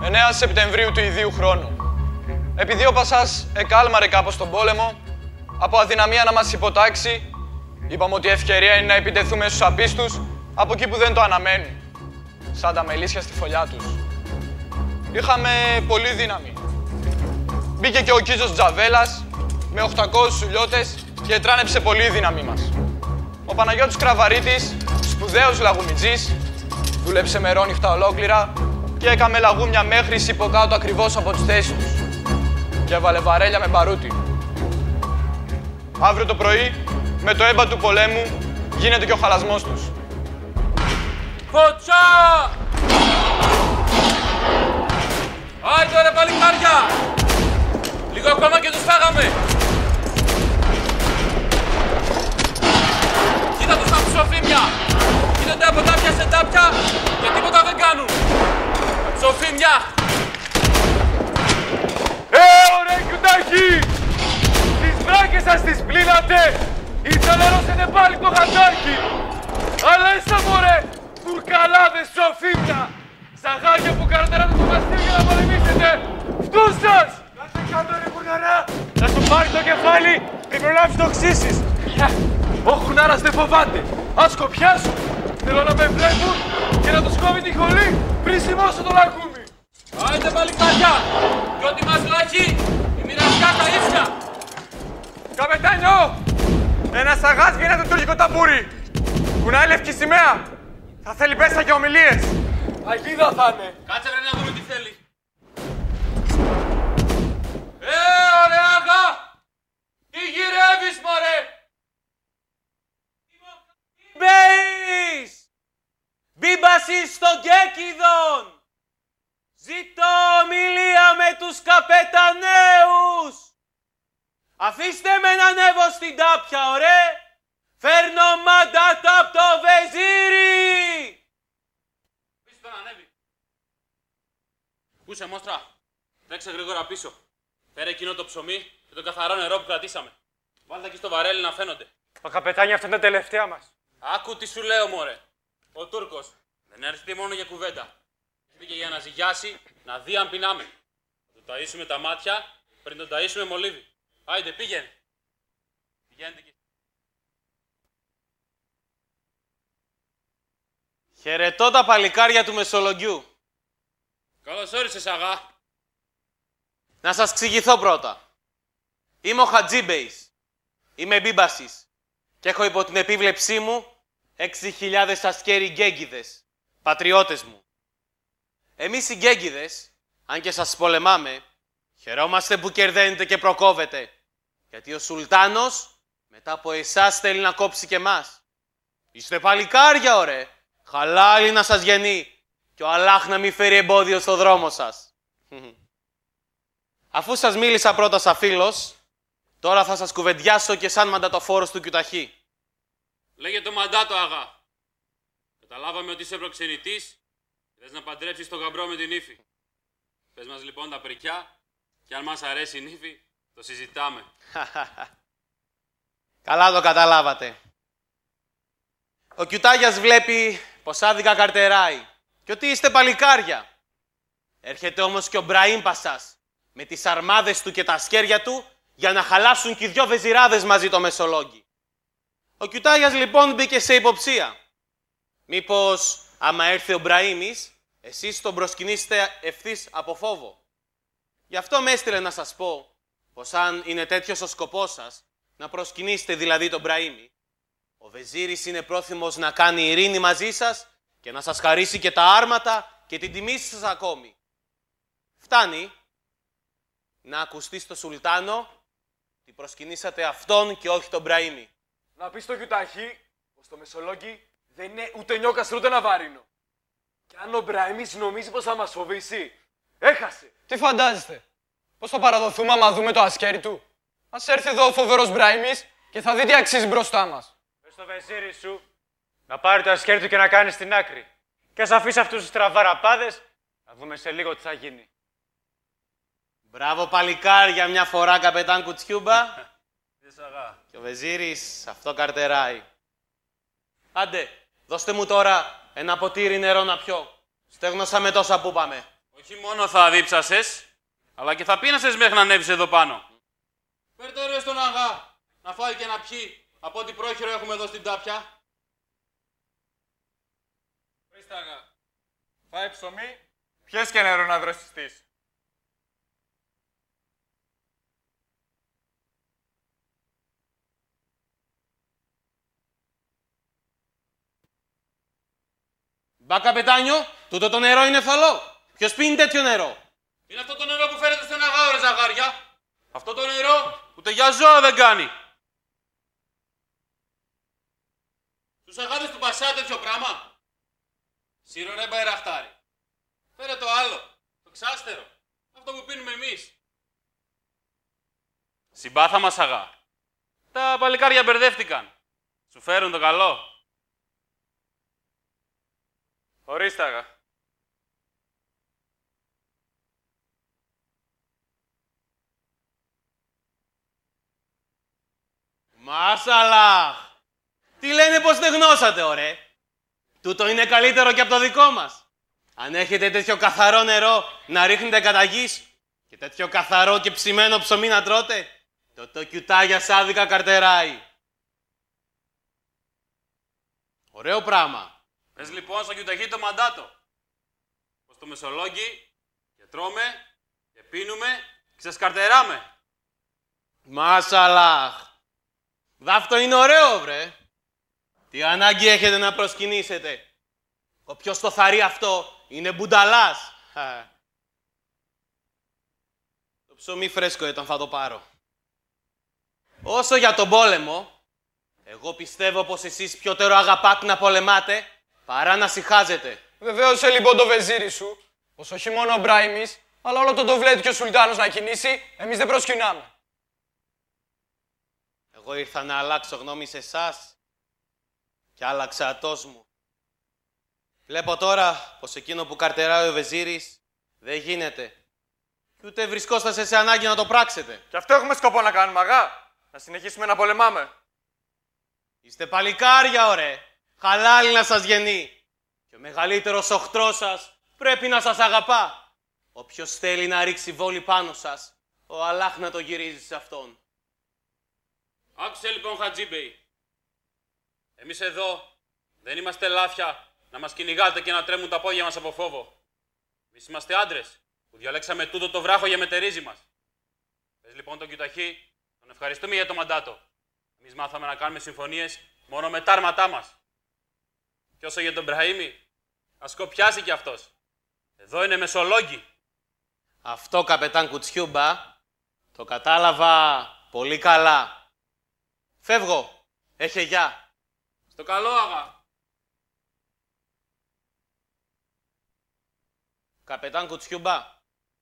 9 Σεπτεμβρίου του ιδίου χρόνου. Επειδή ο Πασάς εκάλμαρε κάπως τον πόλεμο, από αδυναμία να μας υποτάξει, είπαμε ότι η ευκαιρία είναι να επιτεθούμε στους απίστους από εκεί που δεν το αναμένουν, σαν τα μελίσια στη φωλιά τους. Είχαμε πολύ δύναμη. Μπήκε και ο Κίζος Τζαβέλας με 800 σουλιώτες και τράνεψε πολύ δύναμη μας. Ο Παναγιώτης Κραβαρίτης, σπουδαίος λαγουμιτζής, δούλεψε μερόνυχτα ολόκληρα και έκαμε λαγούμια μέχρι υποκάτω ακριβώς από τις θέσεις τους. Και έβαλε βαρέλια με μπαρούτι. Αύριο το πρωί, με το έμπα του πολέμου, γίνεται και ο χαλασμός τους. Φωτιά! Άιντε ρε παλικάρια! Λίγο ακόμα και τους φάγαμε! Κοίτα τους τα ψοφίμια! Κοίτατε από τάπια σε τάπια και τίποτα δεν κάνουν! Ψοφίμια! Ωραία Κιουτάκη! Τις βράκες σας τις πλύνατε! Ιταλερώσετε πάλι το χαντάκι! Αλλά ίσα μωρέ! Τουρκαλάδες, σοφίμια! Σαγάκια που καρατεράτε το μαστήρι για να πολεμήσετε! Φτούς σας! Κάτε κάτω ρε κουναρά! Θα σου πάρει το κεφάλι πριν προλάβεις το ξύσεις! Ο Χουνάρας δεν φοβάται! Ας κοπιάσουν! Θέλω να με βλέπουν και να τους κόβει τη χολή πριν σημώσω το λακκούμι! Άιντε παλικάρια! Κι ό,τι μας λάχει, η μοιρασιά τα ίσια! Καπετάνιο! Ένας αγάς γίνεται το τουρκικό ταμπούρι! Κουνάει λευκή σημαία! Θα θέλει πέσα και ομιλίες! Αγίδα θα είναι! Κάτσε ρε να δούμε τι θέλει! Ωραία αγά! Τι γυρεύεις μωρέ! Μπέις! Μπίμπασης στον Κέκιδον! Ζητώ ομιλία με τους καπεταναίους! Αφήστε με να ανέβω στην τάπια, ωραία! Φέρνω μαντάτα απ' το βεζίρι! Πίσω τον ανέβει. Κούσε μόστρα, τρέξε γρήγορα πίσω. Φέρε εκείνο το ψωμί και το καθαρό νερό που κρατήσαμε. Βάλτε εκεί στο βαρέλι να φαίνονται. Το καπετάνιο αυτό είναι τα τελευταία μας. Άκου τι σου λέω μωρέ. Ο Τούρκος δεν έρχεται μόνο για κουβέντα. Πήγε για να ζυγιάσει, να δει αν πεινάμε. Θα του ταΐσουμε τα μάτια πριν τον ταΐσουμε μολύβι. Άιντε πήγαινε. Πηγαίνετε εκεί. Χαιρετώ τα παλικάρια του Μεσολογγιού. Καλώς όρισες αγά. Να σας εξηγηθώ πρώτα. Είμαι ο Χατζίμπεϊς. Είμαι Μπίμπασης. Και έχω υπό την επίβλεψή μου 6.000 ασκέρι γκέγκιδες, πατριώτες μου. Εμείς οι γκέγκιδες, αν και σας πολεμάμε, χαιρόμαστε που κερδένετε και προκόβετε. Γιατί ο Σουλτάνος μετά από εσάς θέλει να κόψει και εμάς. Είστε παλικάρια, ωραία. Χαλάλι να σας γεννεί και ο Αλλάχ να μην φέρει εμπόδιο στο δρόμο σας. Αφού σας μίλησα πρώτα σαν φίλος, τώρα θα σας κουβεντιάσω και σαν μαντατοφόρος του Κιουταχή. Λέγε το μαντάτο αγά. Καταλάβαμε ότι είσαι προξενητής και θες να παντρέψεις τον γαμπρό με την ύφη. Πες μας λοιπόν τα πρικιά και αν μας αρέσει η νύφη, το συζητάμε. Καλά το καταλάβατε. Ο Κιουτάγιας βλέπει πως άδικα καρτεράει και ότι είστε παλικάρια. Έρχεται όμως και ο Μπραήμ Πασάς με τις αρμάδες του και τα ασκέρια του για να χαλάσουν και οι δυο βεζιράδες μαζί το Μεσολόγγι. Ο Κιουτάγιας λοιπόν μπήκε σε υποψία. Μήπως άμα έρθει ο Μπραήμις, εσείς τον προσκυνήσετε ευθύς από φόβο. Γι' αυτό με έστειλε να σας πω πως αν είναι τέτοιος ο σκοπός σας, να προσκυνήσετε δηλαδή τον Μπραήμι, ο Βεζίρης είναι πρόθυμος να κάνει ειρήνη μαζί σας και να σας χαρίσει και τα άρματα και την τιμή σας ακόμη. Φτάνει να ακουστεί στο Σουλτάνο ότι προσκυνήσατε αυτόν και όχι τον Μπραήμι. Να πεις στο Κιουταχή πως το Μεσολόγγι δεν είναι ούτε νιώκας ούτε ναβάρινο. Και αν ο Μπραήμις νομίζει πως θα μας φοβήσει, έχασε. Τι φαντάζεστε, πώς θα παραδοθούμε άμα δούμε το ασκέρι του? Ας έρθει εδώ ο φοβερός Μπράιμις και θα δει τι αξίζει μπροστά μας. Πες στο Βεζίρι σου να πάρει το ασκέρι του και να κάνει στην άκρη. Και ας αφήσει αυτούς τους τραβαραπάδες, να δούμε σε λίγο τι θα γίνει. Μπράβο παλικάρια μια φορά, καπετάν Κουτσιούμπα. Και ο Βεζίρης αυτό καρτεράει. Άντε, δώστε μου τώρα ένα ποτήρι νερό να πιω. Στέγνωσα με τόσα που είπαμε. Όχι μόνο θα δίψασες, αλλά και θα πίνασες μέχρι να ανέβεις εδώ πάνω. Φέρτε ρε στον αγά, να φάει και να πιει από ό,τι πρόχειρο έχουμε εδώ στην τάπια. Ορίστε αγά. Φάει ψωμί, πιες και νερό να δροσιστείς. Μπα, καπετάνιο, τούτο το νερό είναι θολό. Ποιος πίνει τέτοιο νερό? Είναι αυτό το νερό που φέρετε στον αγά, ρε ζαγάρια. Αυτό το νερό ούτε για ζώα δεν κάνει. Στους αγάδες του Πασά τέτοιο πράγμα. Σύρο ρε μπαϊραχτάρι. Φέρε το άλλο, το ξάστερο. Αυτό που πίνουμε εμείς. Συμπάθα μας αγά. Τα παλικάρια μπερδεύτηκαν. Σου φέρουν το καλό. Ορίστε αγά. Μάσαλαχ! Τι λένε πως δεν γνώσατε, ωραία. Τούτο είναι καλύτερο και από το δικό μας. Αν έχετε τέτοιο καθαρό νερό να ρίχνετε κατά γης και τέτοιο καθαρό και ψημένο ψωμί να τρώτε, το κιουτάγια σάδικα καρτεράει. Ωραίο πράγμα. Πες λοιπόν στο κιουταχή το μαντάτο. Πως το Μεσολόγγι και τρώμε και πίνουμε και σας καρτεράμε. Μάσαλαχ! Δάφτο είναι ωραίο, βρε. Τι ανάγκη έχετε να προσκυνήσετε. Όποιος το θαρεί αυτό είναι μπουνταλάς. Το ψωμί φρέσκο ήταν, θα το πάρω. Όσο για τον πόλεμο, εγώ πιστεύω πως εσείς πιότερο αγαπάτε να πολεμάτε παρά να σιχάζετε. Βεβαίωσε λοιπόν το βεζίρι σου, πως όχι μόνο ο Μπράιμις, αλλά όλο το Ντοβλέτη και ο Σουλτάνος να κινήσει, εμείς δεν προσκυνάμε. Εγώ ήρθα να αλλάξω γνώμη σε εσάς και άλλαξα ατός μου. Βλέπω τώρα πως εκείνο που καρτεράει ο Βεζίρης δεν γίνεται. Και ούτε βρισκόσαστε σε ανάγκη να το πράξετε. Και αυτό έχουμε σκοπό να κάνουμε, αγά. Να συνεχίσουμε να πολεμάμε. Είστε παλικάρια, ωραία. Χαλάλι να σας γεννεί. Και ο μεγαλύτερος οχτρός σας πρέπει να σας αγαπά. Όποιος θέλει να ρίξει βόλη πάνω σας, ο Αλλάχ να το γυρίζει σε αυτόν. Άκουσε λοιπόν, Χατζίμπεϊ. Εμείς εδώ δεν είμαστε λάφια να μας κυνηγάτε και να τρέμουν τα πόδια μας από φόβο. Εμείς είμαστε άντρες που διαλέξαμε τούτο το βράχο για μετερίζει μας. Πες λοιπόν τον Κιουταχή, τον ευχαριστούμε για το μαντάτο. Εμείς μάθαμε να κάνουμε συμφωνίες μόνο με τα άρματά μας. Και όσο για τον Μπραήμι, ας κοπιάσει κι αυτός. Εδώ είναι Μεσολόγγι. Αυτό, καπετάν Κουτσιούμπα, το κατάλαβα πολύ καλά. Φεύγω. Έχε γεια. Στο καλό, αγά. Καπετάν Κουτσιούμπα.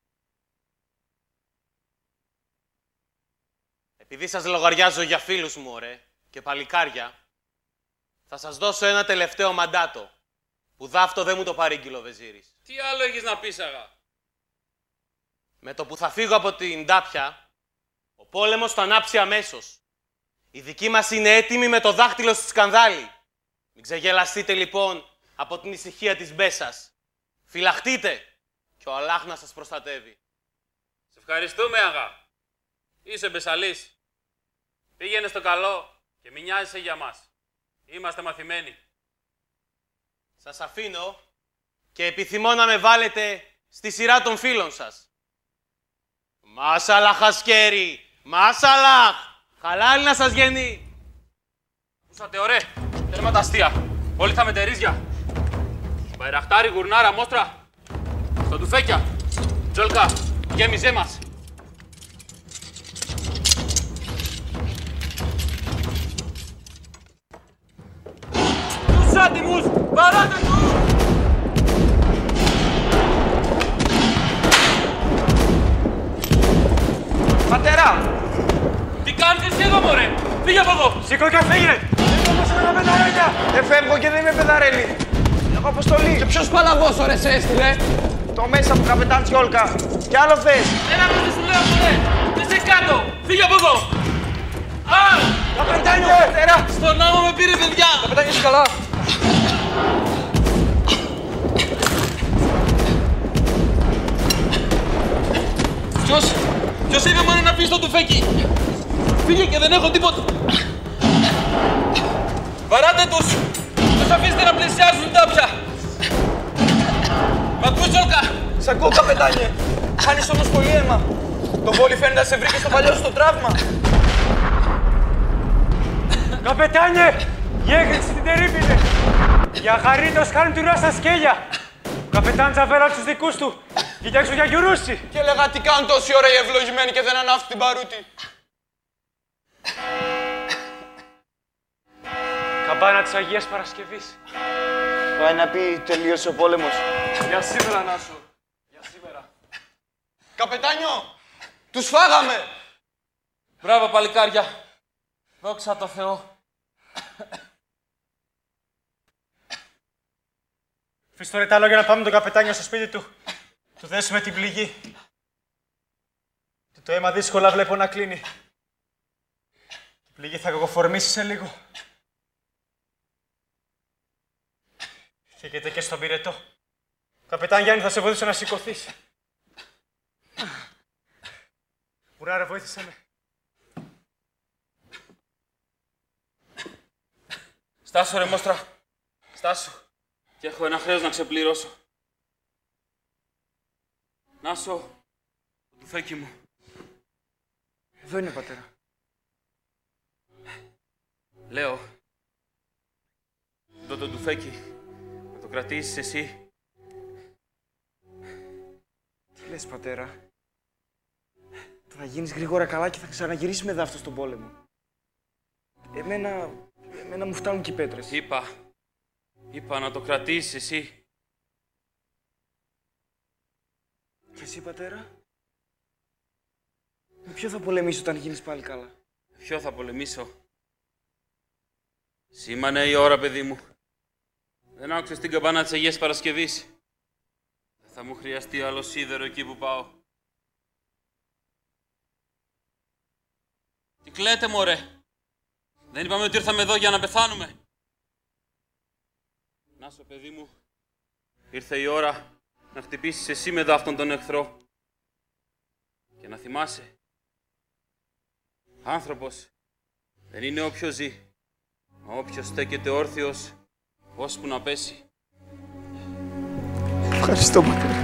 Επειδή σας λογαριάζω για φίλους μου, ωραία, και παλικάρια, θα σας δώσω ένα τελευταίο μαντάτο, που δάφτο δεν μου το παρήγγειλε ο Βεζίρης. Τι άλλο έχεις να πεις, αγά? Με το που θα φύγω από την Τάπια, ο πόλεμος θα ανάψει αμέσως. Οι δικοί μας είναι έτοιμοι με το δάχτυλο στη σκανδάλη. Μην ξεγελαστείτε λοιπόν από την ησυχία της Μπέσας. Φυλαχτείτε και ο Αλλάχ να σας προστατεύει. Σε ευχαριστούμε, αγά. Είσαι μπεσαλής. Πήγαινε στο καλό και μην νοιάζεσαι για μας. Είμαστε μαθημένοι. Σας αφήνω και επιθυμώ να με βάλετε στη σειρά των φίλων σας. Μάσαλαχ ασκέρι! Μάσαλαχ! Χαλάλι να σας γεννεί! Ακούσατε, ωραία. Τέρμα τα αστεία. Όλοι θα μετερίζια. Μπαϊραχτάρι, γουρνάρα, μόστρα. Στο τουφέκια. Τζόλκα, γέμιζέ μας. Τους άτιμους, παράτε τους! Πατέρα! Τι κάνεις εσύ εδώ, μωρέ! Φύγε από εδώ! Σήκω και φύγε! Δεν όμως ένα πεδαρέλια! Δεν φεύγω και δεν είμαι πεδαρέλι! Έχω αποστολή! Και ποιος παλαβός ώρες έστειλε? Το μέσα μου, καπετάν Τσιόλκα! Κι άλλο θες! Ένα προς σου λέω, μωρέ! Δεν σε κάτω! Φύγε από εδώ! Α! Καπετάνιο, πατέρα! Στον άμμο με πήρε, παιδιά! Καπετάνιο, είσαι καλά! Ποιος είπε μόνο να πεις το τουφέκι. Φύγε και δεν έχω τίποτα. Βαράτε τους. Τους αφήστε να πλησιάζουν τάπια. Μ' ακούς, Τζόλκα? Σ' ακούω, καπετάνιε. Χάνεις όμως πολύ αίμα. Το μπόλι φαίνεται να σε βρήκε στο παλιό σου τραύμα. Καπετάνιε, η έγρηξη την τερίπινε. Οι αχαρίτως χάνουν τη ρούα στα σκέλια. Ο καπετάν Τζαβέλα τους δικούς του. Βγήκε έξω για γιουρούση. Και έλεγα τι κάνουν τόση ώρα οι ευλογημένοι και δεν ανάφτουν την παρούτη. Καμπάνα της Αγίας Παρασκευής. Πάει να πει τελείωσε ο πόλεμος. Για σήμερα, Νάσο. Για σήμερα. Καπετάνιο, τους φάγαμε. Μπράβο, παλικάρια. Δόξα τω Θεώ. Αφήστε το ρετάλο για να πάμε τον καπετάνιο στο σπίτι του. Του δέσουμε την πληγή. Το αίμα δύσκολα βλέπω να κλείνει. Η πληγή θα κακοφορμήσει σε λίγο. Φύγετε και στον πυρετό. Καπετάν Γιάννη, θα σε βοηθήσω να σηκωθείς. Ουρά, ρε, βοήθησέ με. Στάσου, ρε μόστρα. Στάσου. Και έχω ένα χρέος να ξεπληρώσω. Νάσο, το τουφέκι μου. Εδώ είναι, πατέρα. Λέω, το τουφέκι, να το κρατήσεις εσύ. Τι λες, πατέρα? Θα γίνεις γρήγορα καλά και θα ξαναγυρίσεις με δάφτο στον πόλεμο. Εμένα μου φτάνουν και οι πέτρες. Είπα να το κρατήσεις εσύ. Και εσύ, πατέρα? Με ποιο θα πολεμήσω όταν γίνεις πάλι καλά? Ποιο θα πολεμήσω? Σήμανε η ώρα, παιδί μου. Δεν άκουσες την καμπάνα της Αγίας Παρασκευής. Δεν θα μου χρειαστεί άλλο σίδερο εκεί που πάω. Τι κλαίτε, μωρέ? Δεν είπαμε ότι ήρθαμε εδώ για να πεθάνουμε? Νάσο, παιδί μου, ήρθε η ώρα να χτυπήσεις εσύ με δάφτον τον εχθρό. Και να θυμάσαι, άνθρωπος δεν είναι όποιος ζει, μα όποιος στέκεται όρθιος, ώσπου να πέσει. Ευχαριστώ, πατέρα.